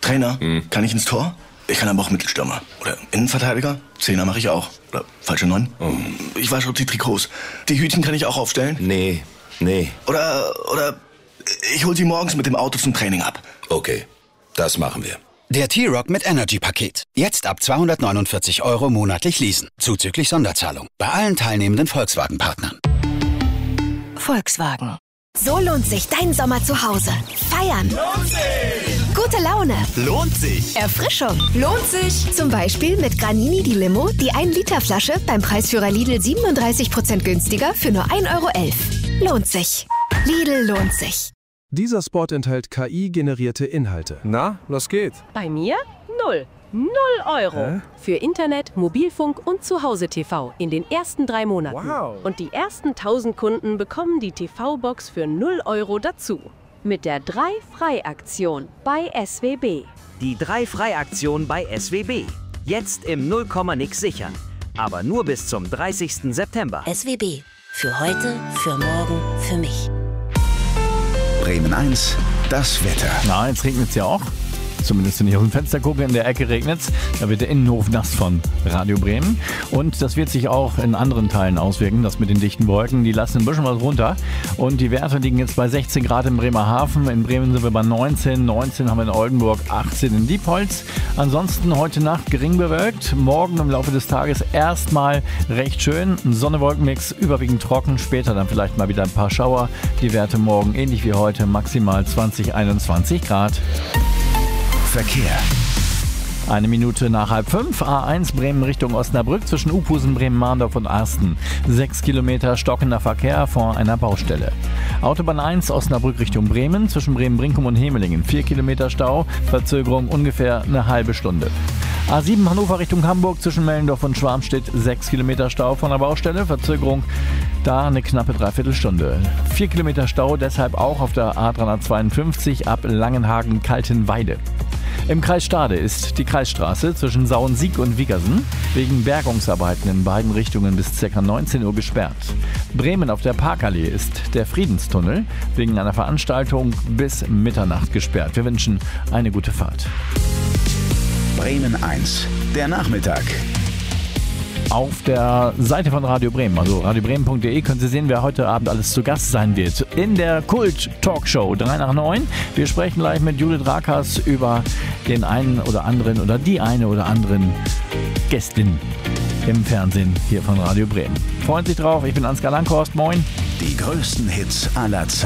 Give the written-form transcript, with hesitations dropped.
Trainer, kann ich ins Tor? Ich kann aber auch Mittelstürmer. Oder Innenverteidiger? Zehner mache ich auch. Oder falsche 9. Ich wasche auch die Trikots. Die Hütchen kann ich auch aufstellen? Nee. Oder ich hol sie morgens mit dem Auto zum Training ab. Okay, das machen wir. Der T-Rock mit Energy-Paket. Jetzt ab 249 € monatlich leasen. Zuzüglich Sonderzahlung. Bei allen teilnehmenden Volkswagen-Partnern. Volkswagen. So lohnt sich dein Sommer zu Hause. Feiern. Lohnt sich. Gute Laune. Lohnt sich. Erfrischung. Lohnt sich. Zum Beispiel mit Granini die Limo, die 1-Liter-Flasche beim Preisführer Lidl 37% günstiger für nur 1,11 €. Lohnt sich. Lidl lohnt sich. Dieser Spot enthält KI-generierte Inhalte. Na, was geht? Bei mir 0 €. Für Internet, Mobilfunk und Zuhause-TV in den ersten 3 Monaten. Wow. Und die ersten 1000 Kunden bekommen die TV-Box für 0 € dazu. Mit der 3-Frei-Aktion bei SWB. Die 3-Frei-Aktion bei SWB. Jetzt im 0,nix sichern. Aber nur bis zum 30. September. SWB. Für heute, für morgen, für mich. Bremen 1, das Wetter. Na, jetzt regnet es ja auch. Zumindest wenn ich aus dem Fenster gucke, in der Ecke regnet es. Da wird der Innenhof nass von Radio Bremen. Und das wird sich auch in anderen Teilen auswirken. Das mit den dichten Wolken, die lassen ein bisschen was runter. Und die Werte liegen jetzt bei 16 Grad in Bremerhaven. In Bremen sind wir bei 19. 19 haben wir in Oldenburg, 18 in Diepholz. Ansonsten heute Nacht gering bewölkt. Morgen im Laufe des Tages erstmal recht schön. Ein Sonne-Wolken-Mix, überwiegend trocken. Später dann vielleicht mal wieder ein paar Schauer. Die Werte morgen ähnlich wie heute, maximal 20, 21 Grad. Verkehr. 1 Minute nach 4:30. A1 Bremen Richtung Osnabrück zwischen Uphusen, Bremen-Mahndorf und Arsten. 6 Kilometer stockender Verkehr vor einer Baustelle. Autobahn 1 Osnabrück Richtung Bremen zwischen Bremen-Brinkum und Hemelingen. 4 Kilometer Stau, Verzögerung ungefähr eine halbe Stunde. A7 Hannover Richtung Hamburg zwischen Mellendorf und Schwarmstedt. 6 Kilometer Stau von der Baustelle, Verzögerung da eine knappe Dreiviertelstunde. 4 Kilometer Stau deshalb auch auf der A352 ab Langenhagen-Kaltenweide. Im Kreis Stade ist die Kreisstraße zwischen Sauensiek und Wiegersen wegen Bergungsarbeiten in beiden Richtungen bis ca. 19 Uhr gesperrt. Bremen auf der Parkallee ist der Friedenstunnel wegen einer Veranstaltung bis Mitternacht gesperrt. Wir wünschen eine gute Fahrt. Bremen 1, der Nachmittag. Auf der Seite von Radio Bremen, also radiobremen.de, können Sie sehen, wer heute Abend alles zu Gast sein wird. In der Kult-Talkshow 3 nach 9. Wir sprechen gleich mit Judith Rakers über den einen oder anderen oder die eine oder anderen Gästin im Fernsehen hier von Radio Bremen. Freuen Sie sich drauf, ich bin Ansgar Langhorst, moin. Die größten Hits aller Zeiten.